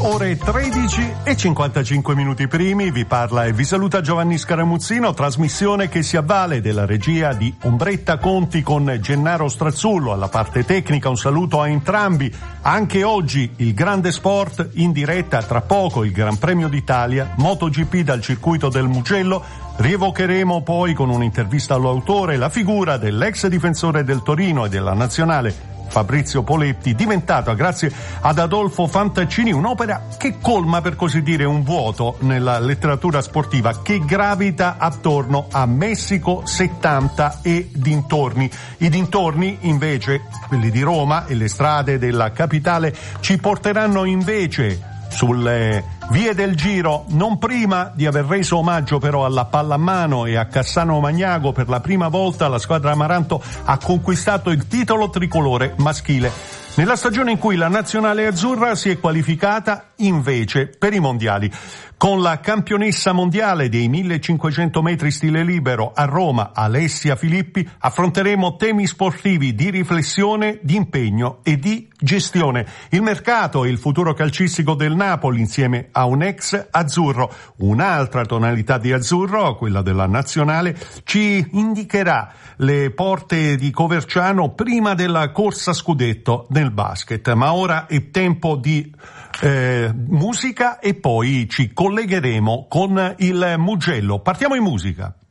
ore 13 e 55 minuti primi, vi parla e vi saluta Giovanni Scaramuzzino, trasmissione che si avvale della regia di Ombretta Conti con Gennaro Strazzullo alla parte tecnica. Un saluto a entrambi. Anche oggi il grande sport in diretta, tra poco il Gran Premio d'Italia, MotoGP dal circuito del Mugello. Rievocheremo poi con un'intervista all'autore la figura dell'ex difensore del Torino e della Nazionale Fabrizio Poletti, diventata grazie ad Adolfo Fantaccini un'opera che colma, per così dire, un vuoto nella letteratura sportiva che gravita attorno a Messico 70 e dintorni. I dintorni invece, quelli di Roma e le strade della capitale, ci porteranno invece sulle vie del Giro, non prima di aver reso omaggio però alla pallamano e a Cassano Magnago. Per la prima volta la squadra Amaranto ha conquistato il titolo tricolore maschile nella stagione in cui la nazionale azzurra si è qualificata invece per i mondiali. Con la campionessa mondiale dei 1500 metri stile libero a Roma, Alessia Filippi, affronteremo temi sportivi di riflessione, di impegno e di gestione. Il mercato e il futuro calcistico del Napoli insieme a un ex azzurro. Un'altra tonalità di azzurro, quella della nazionale, ci indicherà le porte di Coverciano prima della corsa scudetto nel basket. Ma ora è tempo di musica e poi ci collegheremo con il Mugello. Partiamo in musica.